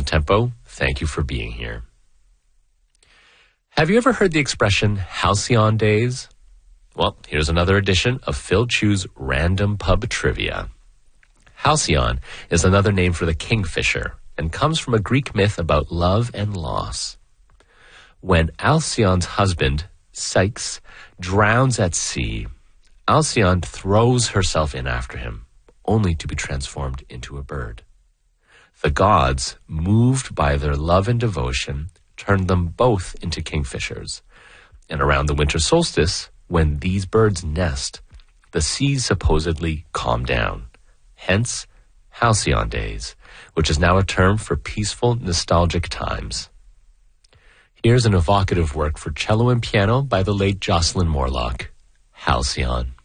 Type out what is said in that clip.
Downtempo, thank you for being here. Have you ever heard the expression halcyon days? Well, here's another edition of Phil Chew's Random Pub Trivia. Halcyon is another name for the kingfisher and comes from a Greek myth about love and loss. When Alcyon's husband, Psyche, drowns at sea, Alcyone throws herself in after him, only to be transformed into a bird. The gods, moved by their love and devotion, turned them both into kingfishers. And around the winter solstice, when these birds nest, the seas supposedly calm down. Hence, halcyon days, which is now a term for peaceful, nostalgic times. Here's an evocative work for cello and piano by the late Jocelyn Morlock, Halcyon.